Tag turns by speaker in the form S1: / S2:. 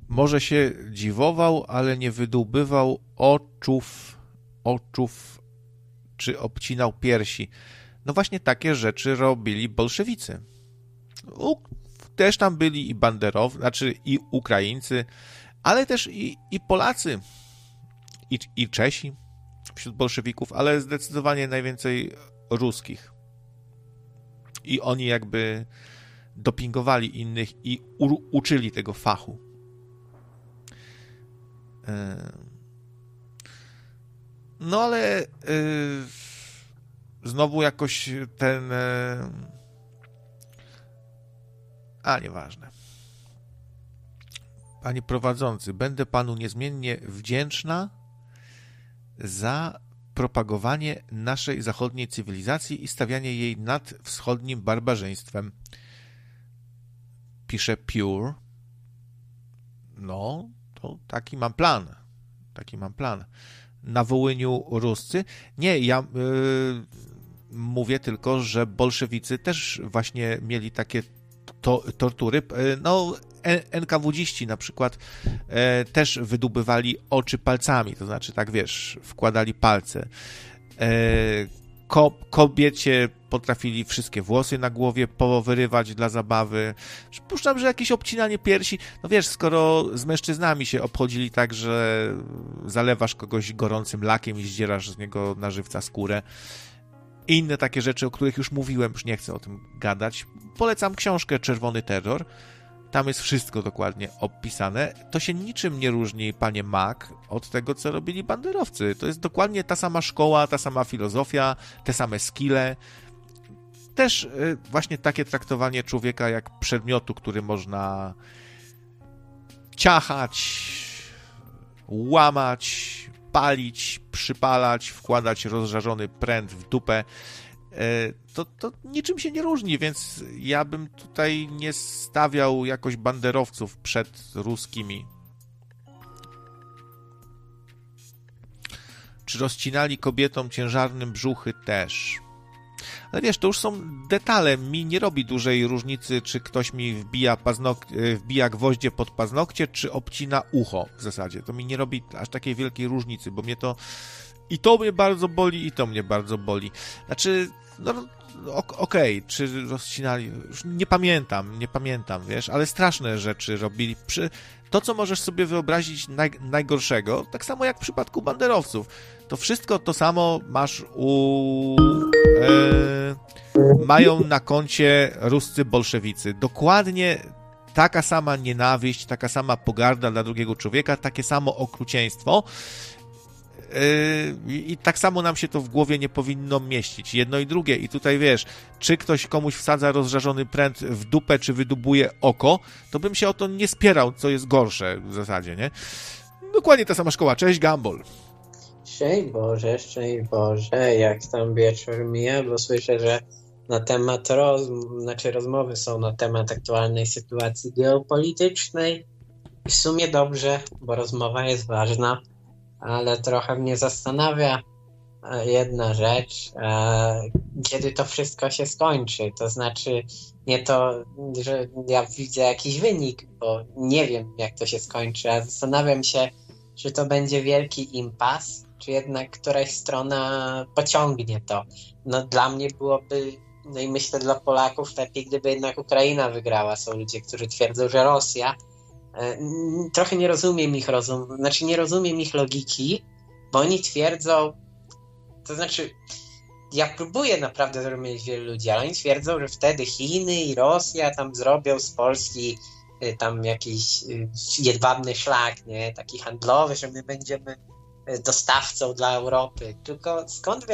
S1: może się dziwował, ale nie wydłubywał oczów czy obcinał piersi. No właśnie takie rzeczy robili bolszewicy. Też tam byli i banderowcy, znaczy i Ukraińcy, ale też i Polacy, i Czesi wśród bolszewików, ale zdecydowanie najwięcej ruskich. I oni jakby dopingowali innych i uczyli tego fachu. No ale znowu jakoś ten... nieważne. Panie prowadzący, będę panu niezmiennie wdzięczna za propagowanie naszej zachodniej cywilizacji i stawianie jej nad wschodnim barbarzyństwem. Pisze Pure. No, to taki mam plan. Na Wołyniu Ruscy? Nie, ja mówię tylko, że bolszewicy też właśnie mieli takie tortury. No, NKWD-ści na przykład też wydobywali oczy palcami, to znaczy tak wiesz, wkładali palce. Kobiecie potrafili wszystkie włosy na głowie powyrywać dla zabawy. Przypuszczam, że jakieś obcinanie piersi. No wiesz, skoro z mężczyznami się obchodzili tak, że zalewasz kogoś gorącym lakiem i zdzierasz z niego na żywca skórę. I inne takie rzeczy, o których już mówiłem, już nie chcę o tym gadać. Polecam książkę Czerwony Terror. Tam jest wszystko dokładnie opisane. To się niczym nie różni, panie Mac, od tego, co robili banderowcy. To jest dokładnie ta sama szkoła, ta sama filozofia, te same skille. Też właśnie takie traktowanie człowieka jak przedmiotu, który można ciachać, łamać, palić, przypalać, wkładać rozżarzony pręt w dupę. To niczym się nie różni, więc ja bym tutaj nie stawiał jakoś banderowców przed ruskimi. Czy rozcinali kobietom ciężarnym brzuchy? Też. Ale wiesz, to już są detale. Mi nie robi dużej różnicy, czy ktoś mi wbija gwoździe pod paznokcie, czy obcina ucho w zasadzie. To mi nie robi aż takiej wielkiej różnicy, bo mnie to i to mnie bardzo boli, i to mnie bardzo boli. Znaczy, no okej, czy rozcinali, już nie pamiętam, wiesz, ale straszne rzeczy robili. To, co możesz sobie wyobrazić najgorszego, tak samo jak w przypadku banderowców, to wszystko to samo masz mają na koncie ruscy bolszewicy. Dokładnie taka sama nienawiść, taka sama pogarda dla drugiego człowieka, takie samo okrucieństwo. I tak samo nam się to w głowie nie powinno mieścić. Jedno i drugie. I tutaj wiesz, czy ktoś komuś wsadza rozżarzony pręt w dupę, czy wydubuje oko, to bym się o to nie spierał, co jest gorsze w zasadzie, nie? Dokładnie ta sama szkoła. Cześć, Gumball.
S2: Szczęść Boże, jak tam wieczór mija, bo słyszę, że na temat rozmowy są na temat aktualnej sytuacji geopolitycznej. W sumie dobrze, bo rozmowa jest ważna, ale trochę mnie zastanawia jedna rzecz, kiedy to wszystko się skończy. To znaczy nie to, że ja widzę jakiś wynik, bo nie wiem, jak to się skończy, a zastanawiam się, czy to będzie wielki impas, czy jednak któraś strona pociągnie to. No dla mnie byłoby, no i myślę dla Polaków lepiej, gdyby jednak Ukraina wygrała. Są ludzie, którzy twierdzą, że Rosja. Trochę nie rozumiem nie rozumiem ich logiki, bo oni twierdzą, to znaczy ja próbuję naprawdę zrozumieć wielu ludzi, ale oni twierdzą, że wtedy Chiny i Rosja tam zrobią z Polski tam jakiś jedwabny szlak, nie, taki handlowy, że my będziemy dostawcą dla Europy. Tylko skąd